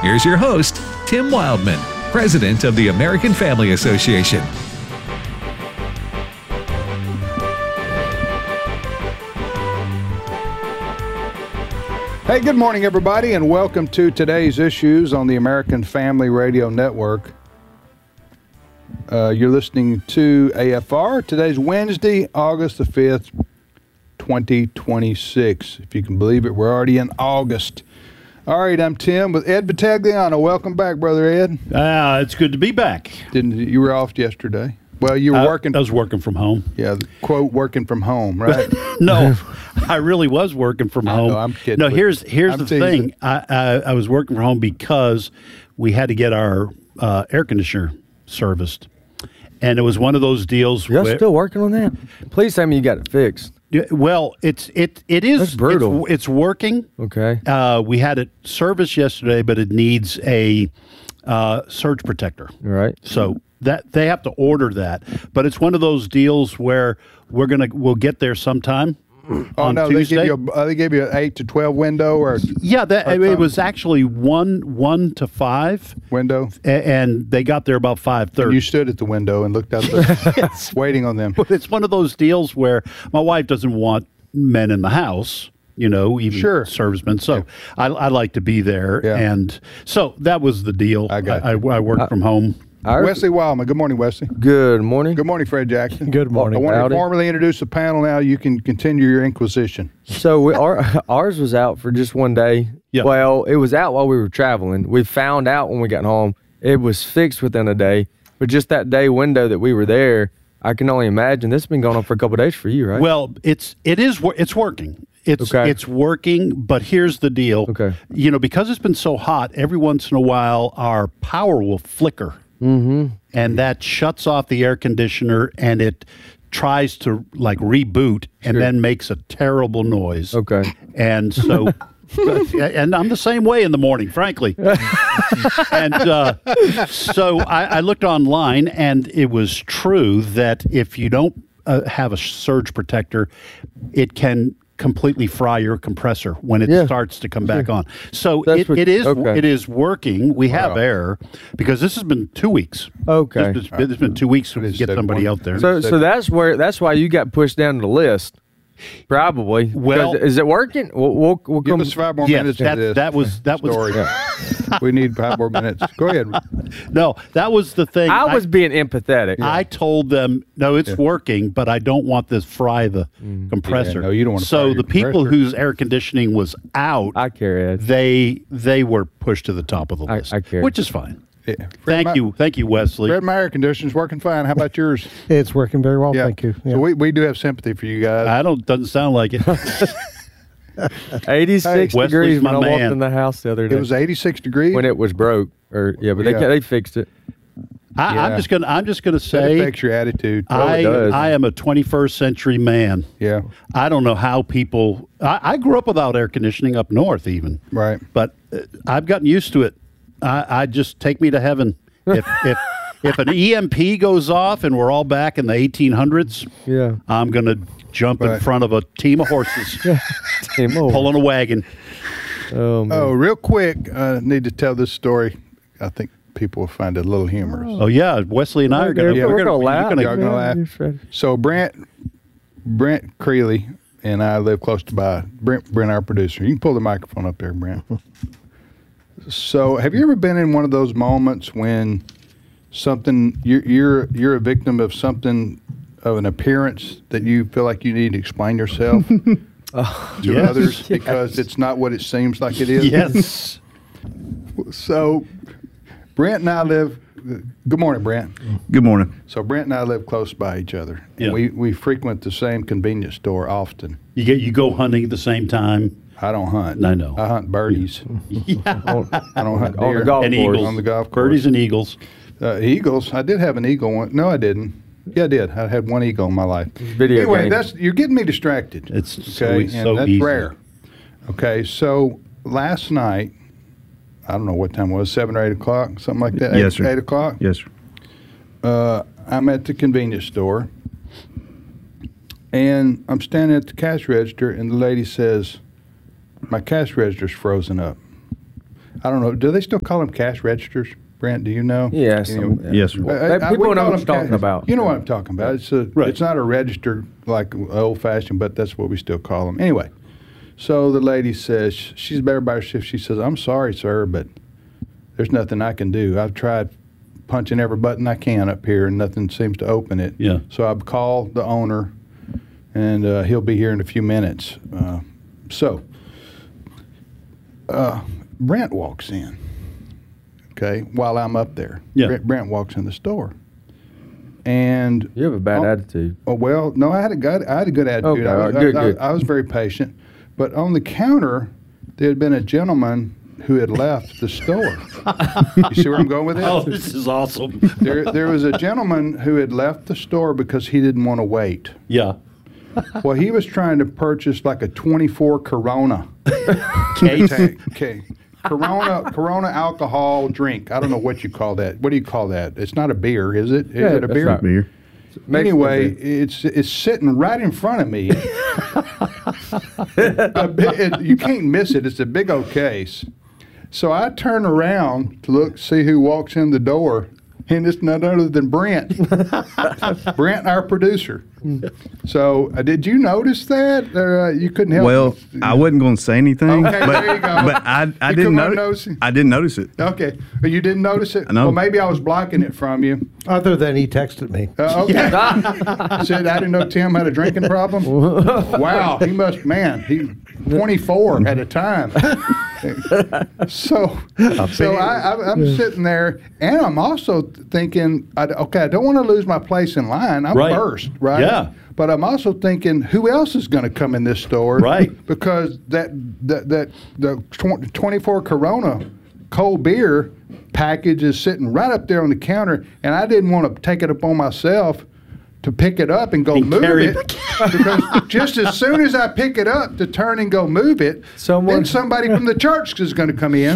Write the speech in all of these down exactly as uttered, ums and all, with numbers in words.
Here's your host, Tim Wildman, President of the American Family Association. Hey, good morning, everybody, and welcome to today's issues on the American Family Radio Network. Uh, you're listening to A F R. Today's Wednesday, August the fifth, twenty twenty-six. If you can believe it, we're already in August. All right, I'm Tim with Ed Battagliano. Welcome back, Brother Ed. Ah, uh, it's good to be back. Didn't you were off yesterday? Well, you were I, working. I was working from home. Yeah, the quote, working from home, right? No, I really was working from home. I know, I'm kidding. No, here's here's I'm the teasing. thing. I, I I was working from home because we had to get our uh, air conditioner serviced, and it was one of those deals. You're where, still working on that? Please tell me you got it fixed. Yeah, well, it's it it is That's brutal. It's, it's working. Okay. Uh, we had it serviced yesterday, but it needs a uh, surge protector. All right. So that they have to order that, but it's one of those deals where we're gonna we'll get there sometime. Oh on no, Tuesday. they give you a, uh, they gave you an eight to twelve window or Yeah, that Or it some- was actually one one to five, window. a- and they got there about five You thirty. stood at the window and looked out the waiting on them. But it's one of those deals where my wife doesn't want men in the house. You know, even Sure. servicemen. So I, I like to be there, Yeah. and so that was the deal. I got I, I, I work from home. Ours- Wesley Wildman. Good morning, Wesley. Good morning. Good morning, Fred Jackson. Good morning, I want to Howdy. formally introduce the panel now. You can continue your inquisition. So we, our, ours was out for just one day. Yeah. Well, it was out while we were traveling. We found out when we got home. It was fixed within a day. But just that day window that we were there, I can only imagine. This has been going on for a couple of days for you, right? Well, it's it is wor- it's working. It's Okay. it's working, but here's the deal. Okay. You know, because it's been so hot, every once in a while our power will flicker. Mm-hmm. And that shuts off the air conditioner and it tries to like reboot and then makes a terrible noise. Okay. And so and I'm the same way in the morning, frankly. and uh, so I, I looked online, and it was true that if you don't uh, have a surge protector, it can completely fry your compressor when it Yeah. starts to come back on. So That's it, what- it is okay. it is working. We have Wow. air because this has been two weeks. Okay. It's been, it's been two weeks to is get that somebody one- out there. So, so that's where that's why you got pushed down the list. Probably. Well- 'Cause is it working? We'll, we'll, we'll Give come. us five more yes, minutes that, into this that was that was story. We need five more minutes. Go ahead. no, that was the thing. I was being empathetic. I told them, no, it's working, but I don't want this fry the compressor. Yeah, no, you don't want to fry So your the people compressor. whose air conditioning was out, I care, Ed. they they were pushed to the top of the I- list, I care. which is fine. Yeah. Fred, Thank my, you, thank you, Wesley. Fred, my air conditioner's working fine. How about yours? It's working very well, thank you. Yeah. So we, we do have sympathy for you guys. I don't doesn't sound like it. eighty-six Hey, Wesley's degrees when my I walked man. in the house the other day. it was eighty-six degrees. when it was broke, or yeah, but they Yeah. they fixed it. I, Yeah. I'm just gonna I'm just gonna that say affects your attitude. I it does. I am a twenty-first century man. yeah, I don't know how people. I, I grew up without air conditioning up north, even. right. But uh, I've gotten used to it. I, I just take me to heaven. If if if an E M P goes off and we're all back in the eighteen hundreds, Yeah. I'm gonna jump in Right. front of a team of horses Game over. pulling a wagon. Oh, man. Oh, real quick, I need to tell this story. I think people will find it a little humorous. Oh yeah, Wesley and I are gonna Yeah, we're we're gonna laugh. you're Y'all gonna laugh. You're Fred. So Brent, Brent Creeley and I live close to by. Brent, Brent, our producer. You can pull the microphone up there, Brent. So, have you ever been in one of those moments when something you're you're you're a victim of something of an appearance that you feel like you need to explain yourself to Yes. others because it's not what it seems like it is? Yes. So, Brent and I live. Good morning, Brent. Good morning. So Brent and I live close by each other, and Yeah. we, we frequent the same convenience store often. You get you go hunting at the same time. I don't hunt. I know. I hunt birdies. On, I don't hunt on deer. the golf And course. eagles. On the golf course. Birdies and eagles. Uh, eagles. I did have an eagle one. No, I didn't. Yeah, I did. I had one eagle in my life. Video anyway, game. that's you're getting me distracted. It's so okay, e- and so that's easy. rare. Okay, so last night, I don't know what time it was, seven or eight o'clock, something like that. Yes, eight, sir. Eight o'clock. Yes, sir. Uh, I'm at the convenience store, and I'm standing at the cash register, and the lady says, "My cash register's frozen up." I don't know. Do they still call them cash registers? Brent, do you know? Yes. Anyway. Yeah. Yes, sir. I- I- People we know call what them you're talking cash- about. You know what I'm talking about. It's a, Right. it's not a register like old fashioned, but that's what we still call them. Anyway, so the lady says she's better by her shift. She says, "I'm sorry, sir, but there's nothing I can do. I've tried punching every button I can up here, and nothing seems to open it. Yeah. So I've called the owner, and uh, he'll be here in a few minutes. Uh, so uh, Brent walks in. Okay, while I'm up there, Yeah. Brent, Brent walks in the store, and You have a bad Oh. attitude. oh well, no, I had a good, I had a good attitude. Okay, I, was, good, I, good. I, I was very patient, but on the counter, there had been a gentleman who had left the store. You see where I'm going with this? Oh, this is awesome. There, there was a gentleman who had left the store because he didn't want to wait. Yeah. Well, he was trying to purchase like a twenty-four Corona. Case. Okay. Corona, Corona alcohol drink. I don't know what you call that. What do you call that? It's not a beer, is it? Is Yeah, it a that's beer? not Beer. Mexican Anyway, beer. it's it's sitting right in front of me. A bi- it- you can't miss it. It's a big old case. So I turn around to look, see who walks in the door, and it's none other than Brent. Brent, our producer. So uh, did you notice that? Or, uh, you couldn't help. Well, I wasn't going to say anything, Okay, but, there you go. but I, I You didn't come notice. unnoticing. I didn't notice it. Okay, but you didn't notice it. No. Well, maybe I was blocking it from you. Other than he texted me. Uh, okay. Said I didn't know Tim had a drinking problem. Wow, he must. Man, he twenty-four at a time. so, so I, I, I'm sitting there, and I'm also thinking, I, okay, I don't want to lose my place in line. I'm Right. first, right? Yeah. But I'm also thinking, who else is going to come in this store? Right. Because that that that the tw- twenty-four Corona cold beer package is sitting right up there on the counter, and I didn't want to take it upon myself to pick it up and go And move carry it, it. because just as soon as I pick it up to turn and go move it, Someone- then somebody from the church is going to come in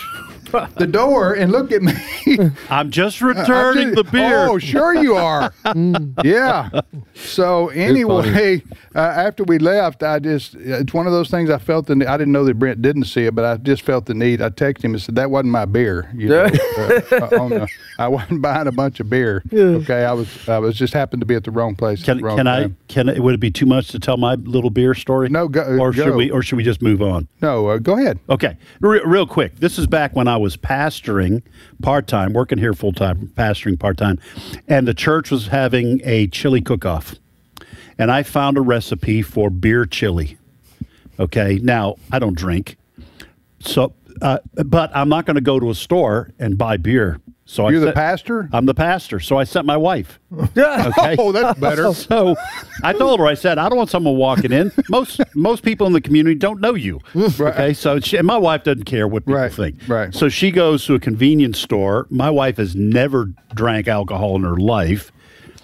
the door and look at me. I'm just returning the beer. Oh, sure you are. Yeah. So anyway, uh, after we left, I just, it's one of those things I felt the, I didn't know that Brent didn't see it, but I just felt the need. I texted him and said, that wasn't my beer. You know, uh, uh, on the, I wasn't buying a bunch of beer. Okay. I was, I was just happened to be at the wrong place at Can the wrong can I time. can it, would it be too much to tell my little beer story? No, go- or should go. we or should we just move on? No, uh, go ahead. Okay, Re- real quick. This is back when I was pastoring part time, working here full time, pastoring part time, and the church was having a chili cook off, and I found a recipe for beer chili. Okay, now I don't drink, so uh, but I'm not going to go to a store and buy beer. So You're I the sent- pastor? I'm the pastor. So I sent my wife. Okay. Oh, that's better. So I told her, I said, I don't want someone walking in. Most most people in the community don't know you. Okay, so she, and my wife doesn't care what people Right, think. right. So she goes to a convenience store. My wife has never drank alcohol in her life,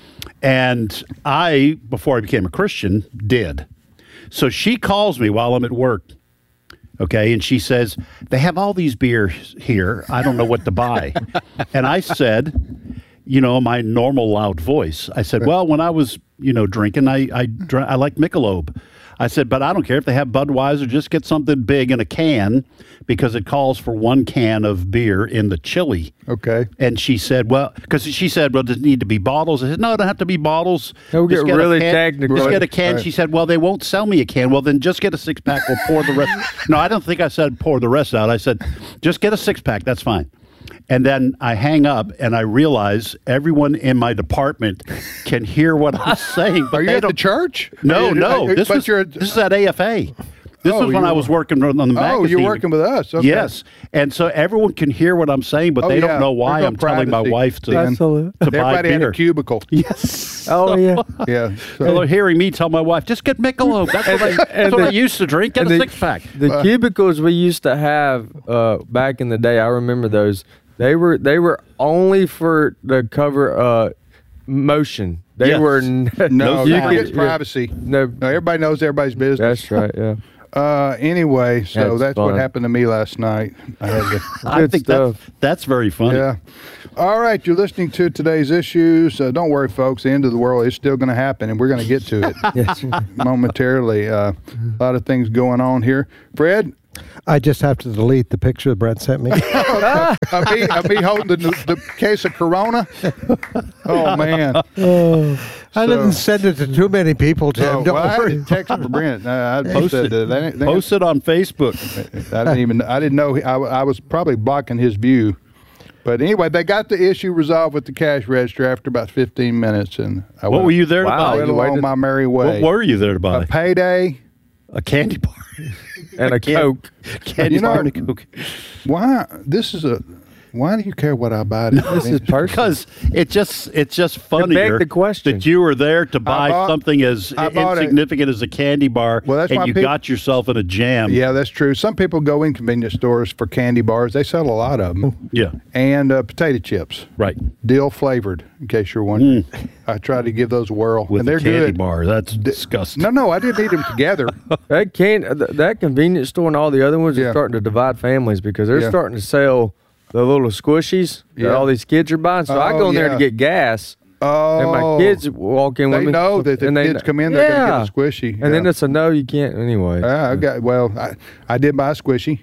and I, before I became a Christian, did. So she calls me while I'm at work. Okay, and she says, they have all these beers here. I don't know what to buy. And I said, you know, my normal loud voice, I said, well, when I was, you know, drinking, I I, drank, I like Michelob. I said, but I don't care if they have Budweiser, just get something big in a can because it calls for one can of beer in the chili. Okay. And she said, well, because she said, well, does it need to be bottles? I said, no, it don't have to be bottles. They'll Just get a really can- technical. Just get a Right, can. right. She said, well, they won't sell me a can. Well, then just get a six pack. We'll pour the rest. No, I don't think I said pour the rest out. I said, just get a six pack. That's fine. And then I hang up and I realize everyone in my department can hear what I'm saying. But Are you they at the don't. church? No, Are you- no. are- This but was you're. this is at A F A. This Oh, was when you I were- was working on the magazine. Oh, you're working with us. Okay. Yes, and so everyone can hear what I'm saying, but Oh, they yeah. don't know why There's no I'm telling my privacy. wife to, Dan. Absolutely. to buy Everybody had beer. a cubicle. Yes. Oh yeah. Yeah. So So, they're hearing me tell my wife, just get Michelob. That's what, I, that's and what the- I used to drink. Get and a the- six pack. The cubicles we used to have uh, back in the day, I remember those. They were they were only for the cover uh, motion. They Yes. were n- no, you you could- get privacy. no. No, everybody knows everybody's business. That's right. Yeah. Uh, anyway, so That's that's, fun. what happened to me last night. I had to. I Good think stuff. that's, that's very funny. Yeah. All right, you're listening to today's issues. Uh, don't worry, folks. The end of the world is still going to happen, and we're going to get to it Yes. momentarily. Uh, a lot of things going on here. Fred, I just have to delete the picture that Brent sent me. uh, me, uh, me holding the, the case of Corona. Oh man. I didn't send it to too many people, Tim. Oh, Don't well, I worry. had to text for Brent. Uh, I Post said it. that. They, they, Post it on Facebook. I didn't even. I didn't know. He, I, I was probably blocking his view. But anyway, they got the issue resolved with the cash register after about fifteen minutes, and I What went, were you there to Wow, I buy? went you along waited- my merry way. What were you there to buy? A payday. A candy bar. And a can- Coke. Candy You know- bar and a Coke. Why? This is a. Why do you care what I buy? This is personal. Because it just it's just funnier the question. that you were there to buy bought- something as I bought it. insignificant as a candy bar, Well, that's why and you peop- got yourself in a jam. Yeah, that's true. Some people go in convenience stores for candy bars. They sell a lot of them. Yeah, And uh, potato chips, right. dill flavored. In case you're wondering, I try to give those a whirl, With and a they're candy good. bar, that's disgusting. No, no, I didn't eat them together. That can th- that convenience store and all the other ones Yeah. are starting to divide families because they're Yeah. starting to sell the little squishies Yeah. that all these kids are buying. So I Oh, go in there yeah. to get gas, Oh, and my kids walk in with They me. know that the and they kids kn- come in, they're yeah. gonna get a squishy. And then Yeah. it's a no, you can't anyway. Uh, I got well. I, I did buy a squishy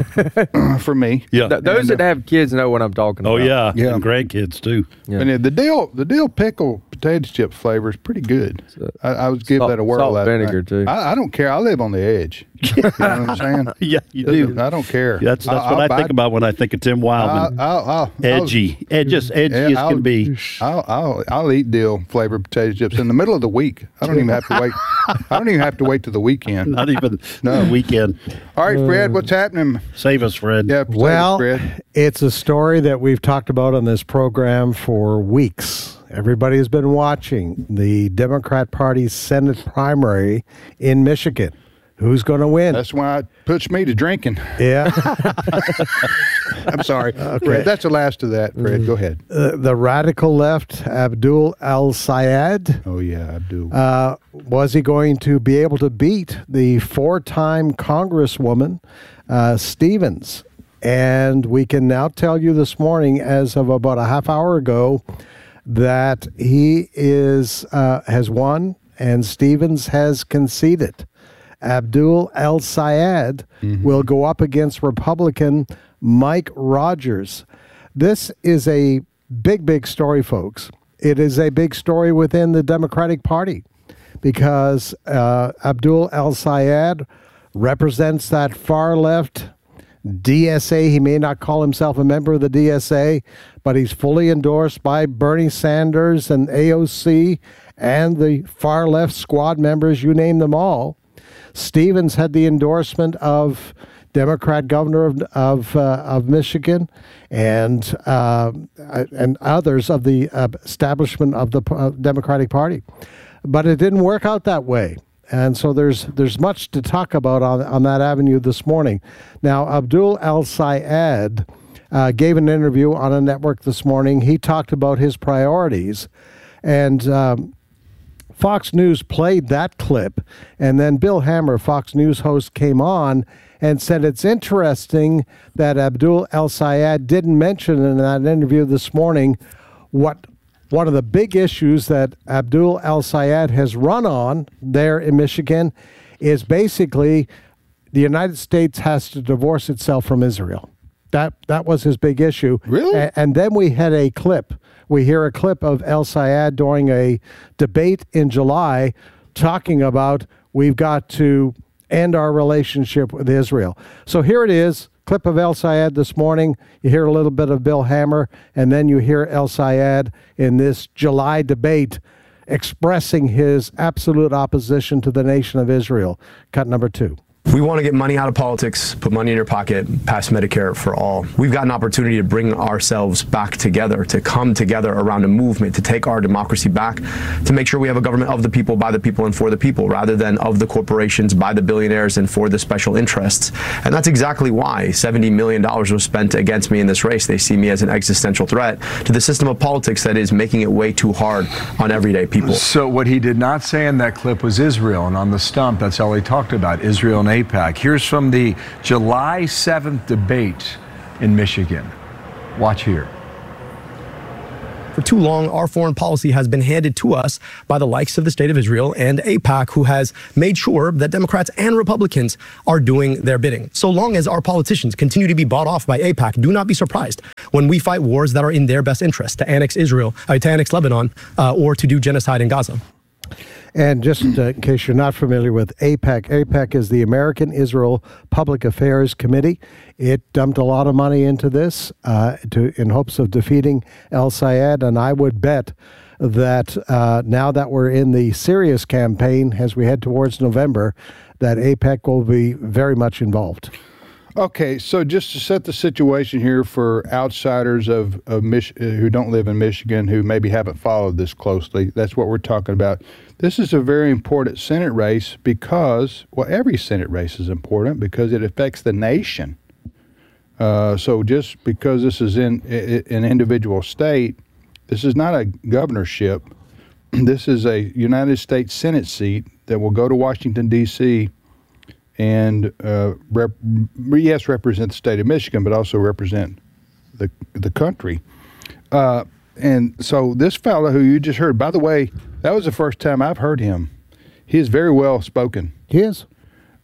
for me. Yeah. Th- those And, that have kids know what I'm talking oh about. yeah, Yeah. and grandkids too. Yeah. And the dill, the dill pickle potato chip flavor is pretty good. I, I was giving Salt- that a whirl. salt last vinegar, night. too. I, I don't care. I live on the edge. You know what I'm saying? Yeah, you do. I don't care. That's that's I'll- what I'll I think buy- about when I think of Tim Wildman. I'll, I'll, I'll, edgy, Ed, just edgy Yeah, as I'll- can be. I'll, I'll I'll eat dill flavored potato chips in the middle of the week. I don't even have to wait. I don't even have to wait till the weekend. Not even No. the weekend. All right, Fred, what's happening? Save us, Fred. Yeah, potatoes, Well, Fred. it's a story that we've talked about on this program for weeks. Everybody has been watching the Democrat Party's Senate primary in Michigan. Who's going to win? That's why it puts me to drinking. yeah. I'm sorry, Fred. That's the last of that. Fred, go ahead. Uh, the radical left, Abdul El-Sayed, Oh yeah, I do. uh, was he going to be able to beat the four-time Congresswoman, uh, Stevens? And we can now tell you this morning, as of about a half hour ago, that he is uh, has won and Stevens has conceded. Abdul El-Sayed will go up against Republican Mike Rogers. This is a big, big story, folks. It is a big story within the Democratic Party because uh, Abdul El-Sayed represents that far left D S A. He may not call himself a member of the D S A, but he's fully endorsed by Bernie Sanders and A O C and the far left squad members, you name them all. Stevens had the endorsement of Democrat governor of of, uh, of Michigan and uh, and others of the uh, establishment of the uh, Democratic Party, but it didn't work out that way. And so there's there's much to talk about on on that avenue this morning. Now, Abdul El-Sayed uh, gave an interview on a network this morning. He talked about his priorities, and um, Fox News played that clip, and then Bill Hammer, Fox News host, came on and said it's interesting that Abdul El-Sayed didn't mention in that interview this morning what one of the big issues that Abdul El-Sayed has run on there in Michigan is basically the United States has to divorce itself from Israel. That that was his big issue. Really? A- and then we had a clip. We hear a clip of El-Sayed during a debate in July talking about we've got to end our relationship with Israel. So here it is, clip of El-Sayed this morning. You hear a little bit of Bill Hammer, and then you hear El-Sayed in this July debate expressing his absolute opposition to the nation of Israel. Cut number two. We want to get money out of politics, put money in your pocket, pass Medicare for all. We've got an opportunity to bring ourselves back together, to come together around a movement, to take our democracy back, to make sure we have a government of the people, by the people, and for the people, rather than of the corporations, by the billionaires, and for the special interests. And that's exactly why seventy million dollars was spent against me in this race. They see me as an existential threat to the system of politics that is making it way too hard on everyday people. So what he did not say in that clip was Israel, and on the stump, that's all he talked about, Israel and AIPAC. Here's from the July seventh debate in Michigan. Watch here. For too long, our foreign policy has been handed to us by the likes of the State of Israel and AIPAC, who has made sure that Democrats and Republicans are doing their bidding. So long as our politicians continue to be bought off by AIPAC, do not be surprised when we fight wars that are in their best interest, to annex Israel, uh, to annex Lebanon, uh, or to do genocide in Gaza. And just uh, in case you're not familiar with AIPAC, AIPAC is the American Israel Public Affairs Committee. It dumped a lot of money into this uh, to, in hopes of defeating el-Sayed, and I would bet that uh, now that we're in the serious campaign as we head towards November, that AIPAC will be very much involved. Okay, so just to set the situation here for outsiders of, of Mich- who don't live in Michigan, who maybe haven't followed this closely, that's what we're talking about. This is a very important Senate race because, well, every Senate race is important because it affects the nation. Uh, so just because this is in, in an individual state, this is not a governorship. This is a United States Senate seat that will go to Washington, D C, and uh, rep, yes, represent the state of Michigan, but also represent the the country. Uh, and so this fellow who you just heard, by the way, that was the first time I've heard him. He is very well spoken. He is.